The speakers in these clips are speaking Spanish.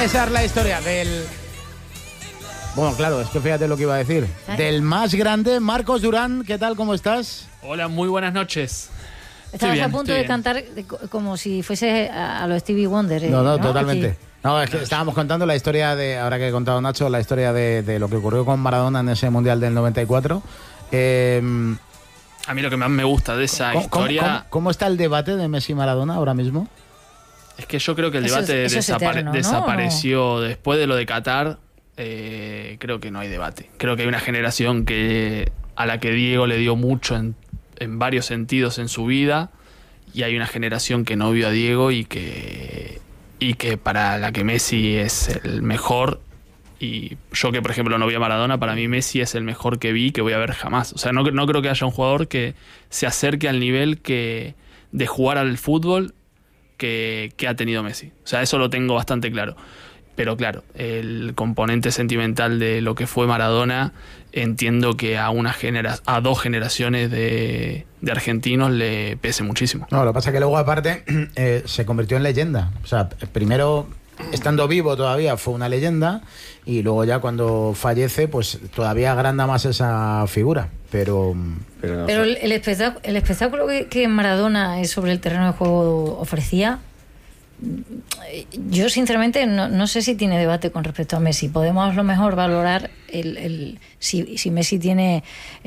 Esa es la historia del... Bueno, claro, es que fíjate lo que iba a decir. Del más grande, Marcos Durán. ¿Qué tal? ¿Cómo estás? Hola, muy buenas noches. Estabas a punto de cantar como si fuese a los Stevie Wonder. No, totalmente. Aquí. No, es que estábamos contando la historia de, ahora que he contado Nacho, la historia de lo que ocurrió con Maradona en ese Mundial del 94. A mí lo que más me gusta de esa historia... ¿Cómo está el debate de Messi-Maradona ahora mismo? Es que yo creo que el debate desapareció después de lo de Qatar. Creo que no hay debate. Creo que hay una generación a la que Diego le dio mucho en varios sentidos en su vida, y hay una generación que no vio a Diego y que para la que Messi es el mejor. Y yo, que por ejemplo no vi a Maradona, para mí Messi es el mejor que vi, que voy a ver jamás. O sea, no creo que haya un jugador que se acerque al nivel de jugar al fútbol que ha tenido Messi. O sea, eso lo tengo bastante claro. Pero claro, el componente sentimental de lo que fue Maradona, entiendo que a dos generaciones de argentinos le pese muchísimo. No, lo que pasa es que luego aparte se convirtió en leyenda. O sea, primero, estando vivo todavía fue una leyenda, y luego ya cuando fallece, pues todavía agranda más esa figura. Pero el espectáculo que Maradona sobre el terreno de juego ofrecía, yo sinceramente no sé si tiene debate con respecto a Messi. Podemos a lo mejor valorar si Messi tiene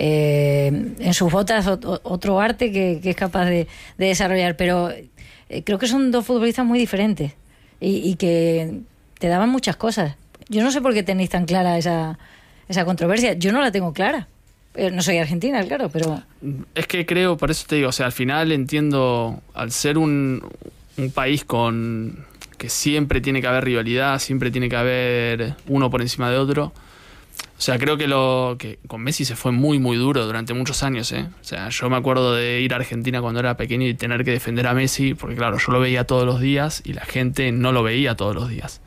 en sus botas otro arte que es capaz de desarrollar, pero creo que son dos futbolistas muy diferentes y que te daban muchas cosas. Yo no sé por qué tenéis tan clara esa controversia. Yo no la tengo clara. No soy argentina, claro, pero... Es que creo, por eso te digo, o sea, al final entiendo, al ser un país que siempre tiene que haber rivalidad, siempre tiene que haber uno por encima de otro. O sea, creo que con Messi se fue muy, muy duro durante muchos años, ¿eh? O sea, yo me acuerdo de ir a Argentina cuando era pequeño y tener que defender a Messi, porque claro, yo lo veía todos los días y la gente no lo veía todos los días.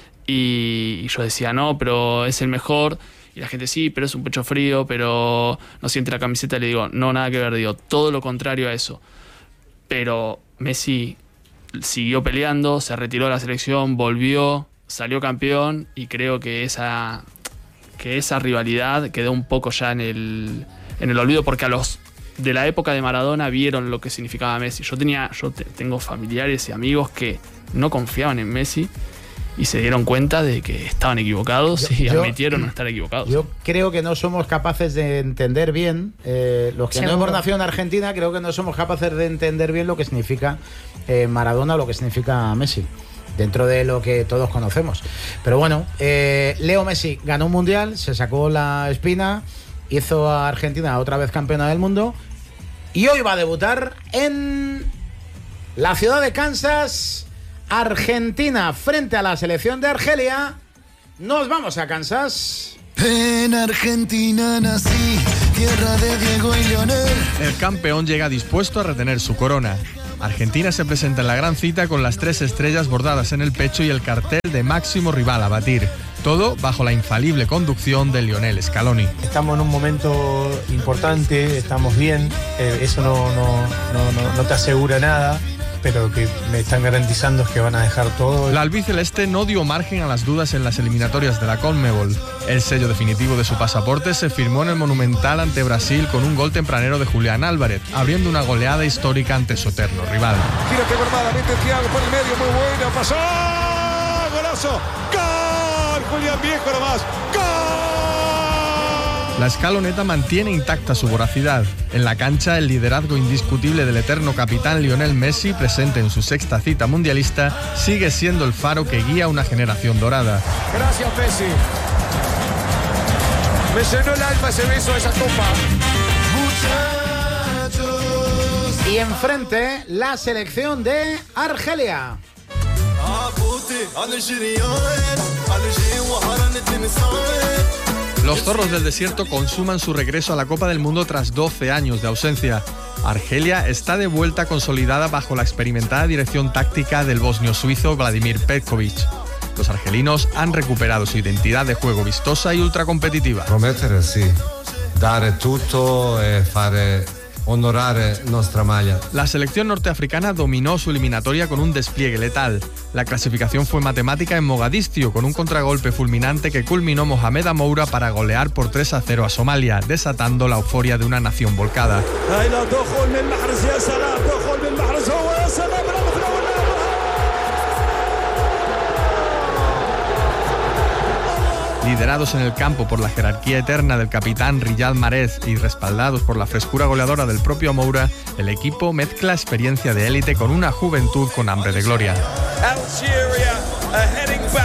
Y yo decía, no, pero es el mejor. Y la gente, sí, pero es un pecho frío, pero no siente la camiseta. Y le digo, no, nada que ver, digo, todo lo contrario a eso. Pero Messi siguió peleando, se retiró de la selección, volvió, salió campeón, y creo que esa rivalidad quedó un poco ya en el olvido, porque a los de la época de Maradona vieron lo que significaba Messi. Yo tengo familiares y amigos que no confiaban en Messi y se dieron cuenta de que estaban equivocados y admitieron no estar equivocados. Yo creo que no somos capaces de entender bien, los que no hemos nacido en Argentina, creo que no somos capaces de entender bien lo que significa Maradona o lo que significa Messi, dentro de lo que todos conocemos. Pero bueno, Leo Messi ganó un mundial, se sacó la espina, hizo a Argentina otra vez campeona del mundo, y hoy va a debutar en la ciudad de Kansas, Argentina, frente a la selección de Argelia. Nos vamos a Kansas. En Argentina nací, tierra de Diego y Lionel. El campeón llega dispuesto a retener su corona. Argentina se presenta en la gran cita con las 3 estrellas bordadas en el pecho y el cartel de máximo rival a batir. Todo bajo la infalible conducción de Lionel Scaloni. Estamos en un momento importante, estamos bien, eso no te asegura nada, pero lo que me están garantizando es que van a dejar todo. La albiceleste no dio margen a las dudas en las eliminatorias de la Conmebol. El sello definitivo de su pasaporte se firmó en el Monumental ante Brasil con un gol tempranero de Julián Álvarez, abriendo una goleada histórica ante su eterno rival. Gírate Gormada, mete Thiago por el medio, muy buena, pasó, golazo, ¡gol! Julián Viejo nomás, ¡gol! La escaloneta mantiene intacta su voracidad. En la cancha, el liderazgo indiscutible del eterno capitán Lionel Messi, presente en su 6ª cita mundialista, sigue siendo el faro que guía una generación dorada. Gracias, Messi. Me llenó el alma ese beso, esa copa. Y enfrente, la selección de Argelia. Los zorros del desierto consuman su regreso a la Copa del Mundo tras 12 años de ausencia. Argelia está de vuelta consolidada bajo la experimentada dirección táctica del bosnio suizo Vladimir Petkovic. Los argelinos han recuperado su identidad de juego vistosa y ultracompetitiva. Promettere sì, dare tutto e fare onorare nostra maglia. La selección norteafricana dominó su eliminatoria con un despliegue letal. La clasificación fue matemática en Mogadiscio, con un contragolpe fulminante que culminó Mohamed Amoura para golear por 3-0 a Somalia, desatando la euforia de una nación volcada. Liderados en el campo por la jerarquía eterna del capitán Riyad Mahrez y respaldados por la frescura goleadora del propio Amoura, el equipo mezcla experiencia de élite con una juventud con hambre de gloria. Algeria ahead